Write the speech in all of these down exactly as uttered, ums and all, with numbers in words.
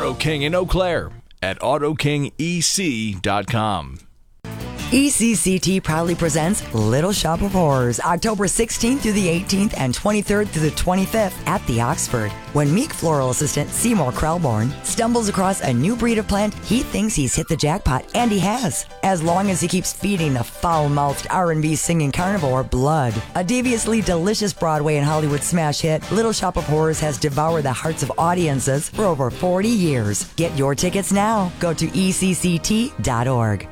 Auto King in Eau Claire at auto king e c dot com. E C C T proudly presents Little Shop of Horrors, October sixteenth through the eighteenth and twenty-third through the twenty-fifth at the Oxford. When meek floral assistant Seymour Krelborn stumbles across a new breed of plant, he thinks he's hit the jackpot, and he has, as long as he keeps feeding the foul-mouthed R and B singing carnivore blood. A deviously delicious Broadway and Hollywood smash hit, Little Shop of Horrors has devoured the hearts of audiences for over forty years. Get your tickets now. Go to e c c t dot org.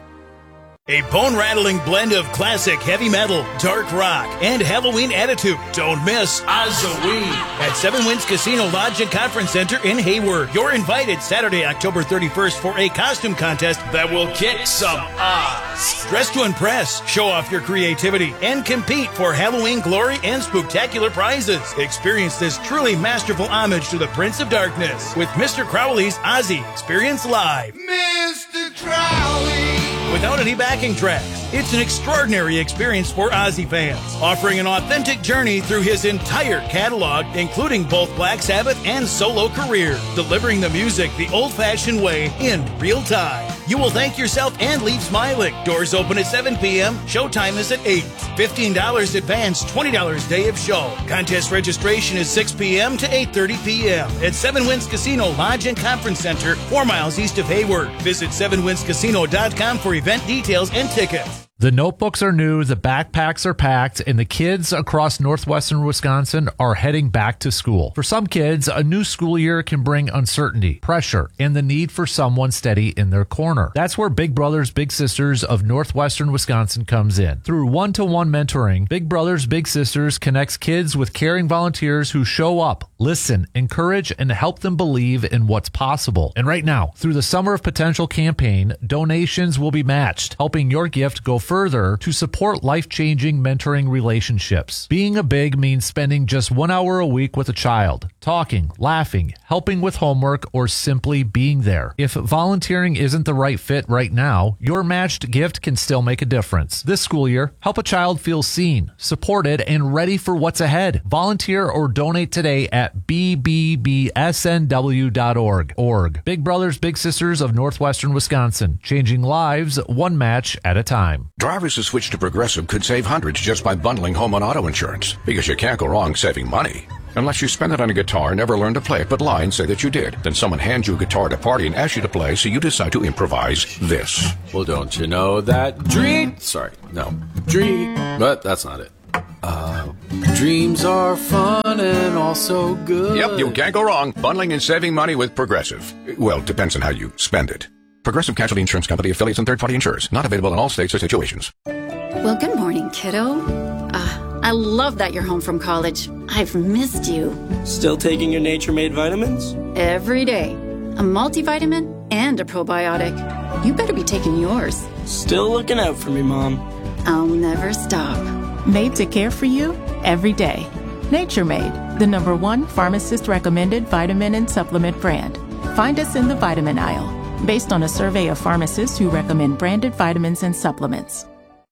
A bone-rattling blend of classic heavy metal, dark rock, and Halloween attitude. Don't miss Ozzoween at Seven Winds Casino Lodge and Conference Center in Hayward. You're invited Saturday, October thirty-first for a costume contest that will kick some ass. Dress to impress, show off your creativity, and compete for Halloween glory and spectacular prizes. Experience this truly masterful homage to the Prince of Darkness with Mister Crowley's Ozzy Experience Live. Mister Crowley! Without any backing tracks, it's an extraordinary experience for Ozzy fans, offering an authentic journey through his entire catalog, including both Black Sabbath and solo career, delivering the music the old-fashioned way in real time. You will thank yourself and leave smiling. Doors open at seven p.m. Showtime is at eight. fifteen dollars advance, twenty dollars day of show. Contest registration is six p.m. to eight thirty p.m. at Seven Winds Casino Lodge and Conference Center, four miles east of Hayward. Visit seven winds casino dot com for event details and tickets. The notebooks are new, the backpacks are packed, and the kids across northwestern Wisconsin are heading back to school. For some kids, a new school year can bring uncertainty, pressure, and the need for someone steady in their corner. That's where Big Brothers Big Sisters of northwestern Wisconsin comes in. Through one-to-one mentoring, Big Brothers Big Sisters connects kids with caring volunteers who show up, listen, encourage, and help them believe in what's possible. And right now, through the Summer of Potential campaign, donations will be matched, helping your gift go further to support life-changing mentoring relationships. Being a big means spending just one hour a week with a child, talking, laughing, helping with homework, or simply being there. If volunteering isn't the right fit right now, your matched gift can still make a difference. This school year, help a child feel seen, supported, and ready for what's ahead. Volunteer or donate today at b b b s n w dot org. Org. Big Brothers Big Sisters of northwestern Wisconsin, changing lives one match at a time. Drivers who switch to Progressive could save hundreds just by bundling home and auto insurance, because you can't go wrong saving money. Unless you spend it on a guitar and never learn to play it, but lie and say that you did. Then someone hands you a guitar at a party and asks you to play, so you decide to improvise this. Well, don't you know that dream... Sorry, no. Dream... But that's not it. Uh, dreams are fun and also good. Yep, you can't go wrong bundling and saving money with Progressive. Well, depends on how you spend it. Progressive Casualty Insurance Company, affiliates, and third-party insurers. Not available in all states or situations. Well, good morning, kiddo. Uh, I love that you're home from college. I've missed you. Still taking your Nature-Made vitamins? Every day. A multivitamin and a probiotic. You better be taking yours. Still looking out for me, Mom. I'll never stop. Made to care for you every day. Nature-Made, the number one pharmacist-recommended vitamin and supplement brand. Find us in the vitamin aisle, based on a survey of pharmacists who recommend branded vitamins and supplements.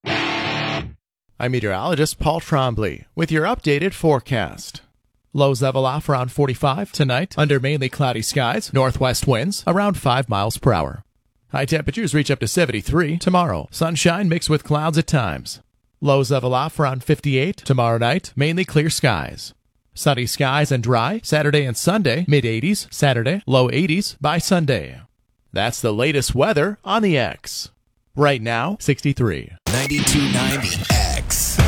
I'm meteorologist Paul Trombley with your updated forecast. Lows level off around forty-five tonight under mainly cloudy skies, northwest winds around five miles per hour. High temperatures reach up to seventy-three tomorrow. Sunshine mixed with clouds at times. Lows level off around fifty-eight tomorrow night, mainly clear skies. Sunny skies and dry Saturday and Sunday, mid eighties Saturday, low eighties by Sunday. That's the latest weather on the X. Right now, sixty-three. ninety-two ninety X.